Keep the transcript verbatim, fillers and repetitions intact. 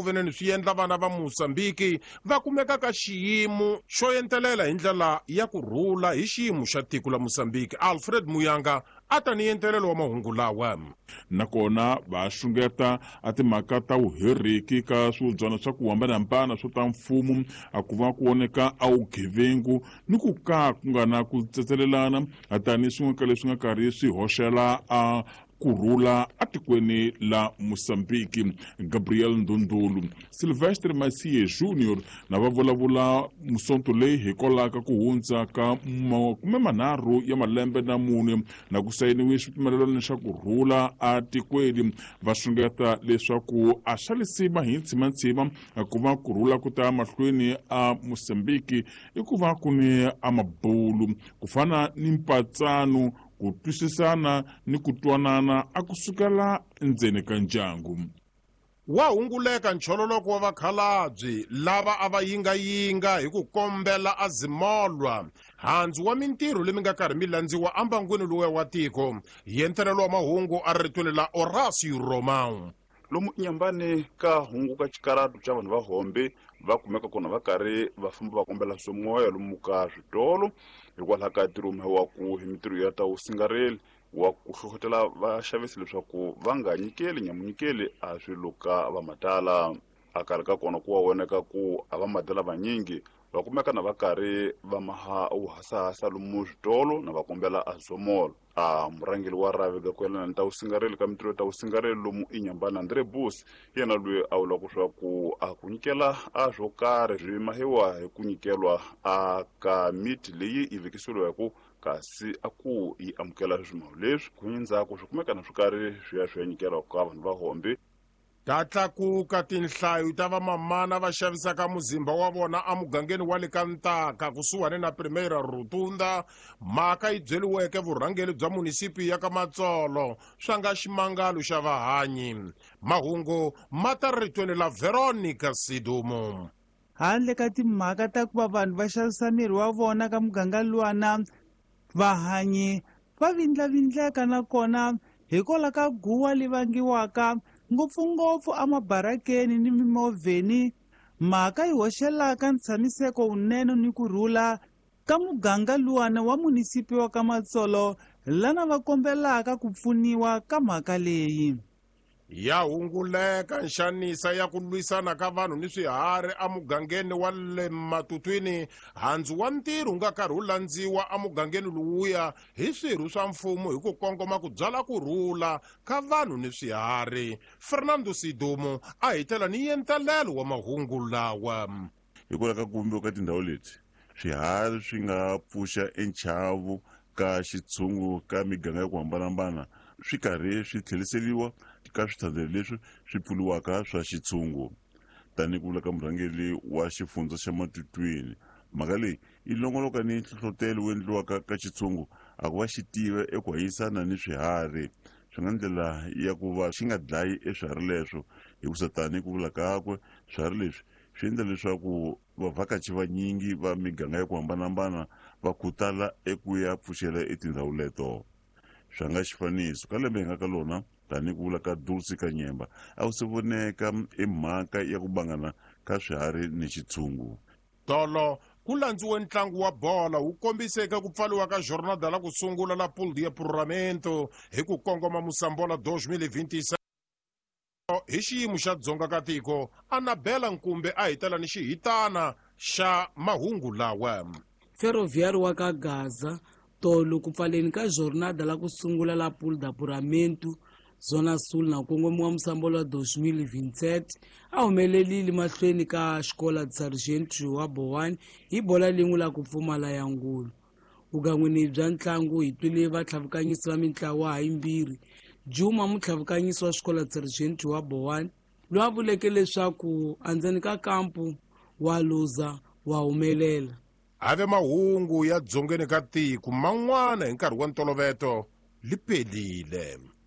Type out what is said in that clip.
ku veneni swi endla vana va Mozambiki va kumeka ka xiyimo xo entelela hi ndlela ya ku rhula hi xiyimo xa tiko la Mozambiki. Alfred Muyanga a ta ni entelelo wa mahungu lawa. Nakona va xungeta a timhaka ta vuheriki ka swibyana swa ku hambanahambana swo ta mfumo a ku va ku oneka a vugevengu ni ku ka ku nga na ku tsetselelana a tani swin'we ka leswi nga karhi swi hoxela a kurhula atikweni la Mozambiki. Gabriel Ndundulu, Sylvestre Masie Junior na va vulavula musonto leyi hikolaka ku hundza ka makume manharhu ya malembe na mune na ku sayiniwe swipimelelani xa kurhula atikweni. Va xungeta leswaku a xalisima hi ntsimantsima ku va kurhula ku ta mahlweni a Mozambiki i ku va ku ni amabulu ku fana ni mpatsano ku twisisana ni ku twanana a kusukela endzeni ka ndyangu. Wa hunguleka nchololoko wa vakhalabyi lava a va yingayinga hi ku kombela azimolwa handzu wa mintirho leyi nga karhi mi landziwa ambangwini luwe wa tiko. Hi entelelo wa mahungu a ritweni la Horacio Romão. Lomu Nyambane ka hungu ka chikaratu cha vanhu va Hombe va kumeka kona va karhi va famba va kombela swimoya lomu ka switolo hikwalaho ka ntirho wa ku hi mintirho ya ta wusingareli wa ku hlohlotela vaxavisi leswaku va nga nyikeli nyamunyikeli a swilo ka va matala. A karhi ka kona ku wa woneka ku a va matala vanyingi va kumeka na va karhi va maha u hasahasa lomu switolo na va kombela azomolo. A murhangeli wa Ravega ku yelana ta wusingareli ka mintirho ta wusingareli lomu iNyambane Andre Bus yena loyi a vula ku swa ku a ku nyikela a swo karhi swi mahiwa hi ku nyikelwa a ka miti leyi i vekiseliweke kasi a ku yi amukela swimawu leswi ku ndzhaku swi kumeka na swi karhi swi ya swi ya nyikela ka vanhu va Hombe. Ta tlakuka tinhlayo ta vamamana va xavisaka muzimba wa vona amugangeni wa le ka Ntaka kusuhani na Primeira Rotunda. Mhaka yi byeliweke vurhangeli bya munisipi ya ka Matsolo swa nga ximangalo xa vahanyi. Mahungu ma ta ritweni la Veronica Sidumo. Handle ka timhaka ta ku va vanhu va xavisa miri wa vona ka muganga luwana, vahanyi va vindlavindleka nakona hikola ka guwa li vangiwaka ngopfungopfu amabarakeni ni mimovheni. Mhaka yi hoxelaka ntshamiseko wunene ni kurhula ka muganga luwana wa munisipi wa ka Matsolo lana va kombelaka ku pfuniwa ka mhaka leyi. Ya hunguleka nxanisa ya ku lwisana ka vanhu ni swiharhi amugangeni wa le Matutwini. Handzu wa ntirho nga karhi wu landziwa amugangeni luwuya hi swirho swa mfumo hi ku kongoma ku byala kurhula ka vanhu ni swiharhi. Fernando Sidumo a hitela ni entelelo wa mahungu lawa. Hikwalaho ka ku vumbiwa ka tindhawu leti swiharhi swi nga pfuxa enchavu ka xitshungu ka miganga ya ku hambanahambana swi karhi swi tlheriseliwa ka swithandelo leswi swi pfuliwaka swa xitshungu. Tani ku vula ka murhangeri wa xifundza xa Matutwini, mhaka leyi yi longoloka ni nhlohlotelo wu endliwaka ka xitshungu a ku va xi tiva eku hanyisana ni swiharhi swi nga ndlela ya ku va xi nga dlayi eswiharhi leswo hikusa tani ku vula kakwe swiharhi leswi swi endla leswaku vavhakachi vanyingi va miganga ya ku hambanahambana va khutala eku ya pfuxela etindhawu leto. Swi nga xifaniso ka lembe hi nga ka lona tani ku vula ka Dulce Kanyemba a ku se voneka emhaka ya ku bangana ka swiharhi ni xitshungu. Tolo ku landziwe ntlangu wa bola wu kombiseke ku pfaliwa ka jornada la ku sungula la pool de apuramento hi ku kongoma Musambola twenty twenty-six hi xiyimo xa dzonga ka tiko. Anabela Nkumbe a hitela ni xihitana xa mahungu lawa. Ferroviário wa ka Gaza tolo ku pfaleni ka jornada la ku sungula la pool de apuramento zona sul na kongomiwa Musambola twenty twenty-seven a humelelile mahlweni ka xikola Sargento wa Bowan hi bola leyi la ku pfumala ya ngulu. Vugan'wini bya ntlangu hi twile vatlhavukanyisi va mitlawa hayimbirhi. Juma mutlhavukanyisi wa xikola Sargento wa Bowan loyi a vuleke leswaku andzeni ka kampu wa luza wa humelela. Ave mahungu ya dzongeni ka tiko man'wana hi nkarhi wa ntolovelo lipelile.